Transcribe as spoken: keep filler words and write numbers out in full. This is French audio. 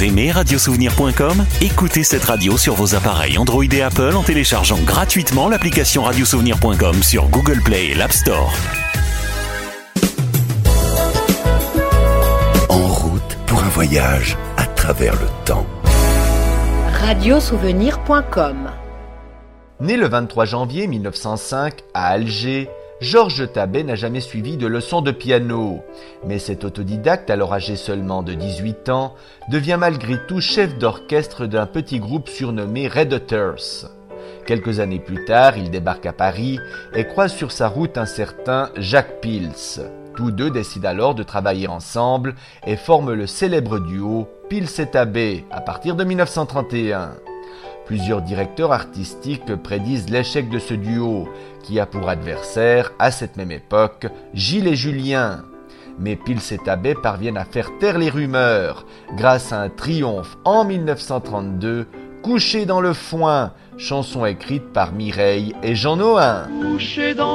aimez radiosouvenir point com? Écoutez cette radio sur vos appareils Android et Apple en téléchargeant gratuitement l'application radiosouvenir point com sur Google Play et l'App Store. En route pour un voyage à travers le temps. radiosouvenir point com. Né le vingt-trois janvier mille neuf cent cinq à Alger, Georges Tabet n'a jamais suivi de leçons de piano. Mais cet autodidacte, alors âgé seulement de dix-huit ans, devient malgré tout chef d'orchestre d'un petit groupe surnommé Red Hatters. Quelques années plus tard, il débarque à Paris et croise sur sa route un certain Jacques Pils. Tous deux décident alors de travailler ensemble et forment le célèbre duo Pils et Tabet à partir de mille neuf cent trente et un. Plusieurs directeurs artistiques prédisent l'échec de ce duo, qui a pour adversaire, à cette même époque, Gilles et Julien. Mais Pils et Tabet parviennent à faire taire les rumeurs, grâce à un triomphe en mille neuf cent trente-deux, Couché dans le foin, chanson écrite par Mireille et Jean Nohain. Couché dans